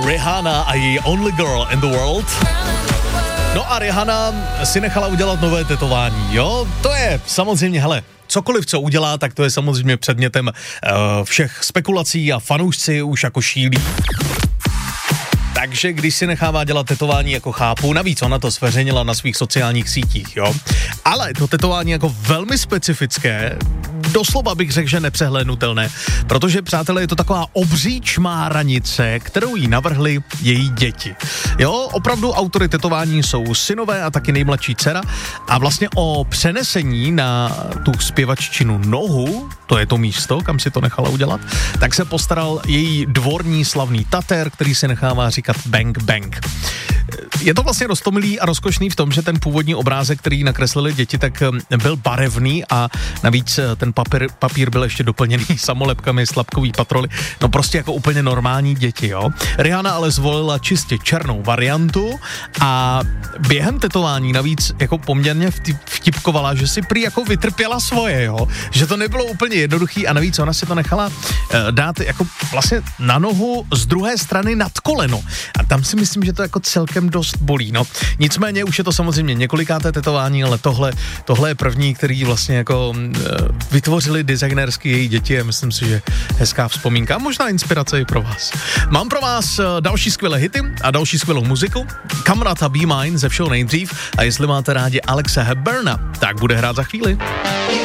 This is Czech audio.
Rihanna a její Only Girl in the World. No a Rihanna si nechala udělat nové tetování, jo? To je samozřejmě, hele, cokoliv, co udělá, tak to je samozřejmě předmětem všech spekulací a fanoušci už jako šílí. Takže když si nechává dělat tetování, jako chápu, navíc ona to zveřejnila na svých sociálních sítích, jo. Ale to tetování jako velmi specifické, doslova bych řekl, že nepřehlédnutelné, protože, přátelé, je to taková obří čmáranice, kterou jí navrhly její děti. Jo, opravdu autory tetování jsou synové a taky nejmladší dcera a vlastně o přenesení na tu zpěvaččinu nohu, to je to místo, kam si to nechala udělat, tak se postaral její dvorní slavný tatér, který si nechává říkat Bang Bang. Je to vlastně roztomilý a rozkošný v tom, že ten původní obrázek, který nakreslili děti, tak byl barevný a navíc ten papír byl ještě doplněný samolepkami z Tlapkový patroly. No prostě jako úplně normální děti, jo. Rihanna ale zvolila čistě černou variantu a během tetování navíc jako poměrně vtipkovala, že si prý jako vytrpěla svoje, jo. Že to nebylo úplně jednoduchý a navíc ona si to nechala dát jako vlastně na nohu z druhé strany nad koleno. A tam si myslím, že to jako celkem dost bolí, no. Nicméně už je to samozřejmě několikáté tetování, ale tohle je první, který vlastně jako vytvořili designersky její děti a myslím si, že hezká vzpomínka, možná inspirace i pro vás. Mám pro vás další skvělé hity a další skvělou muziku. Kamaráda Be Mine ze všeho nejdřív a jestli máte rádi Alexe Hepburna, tak bude hrát za chvíli.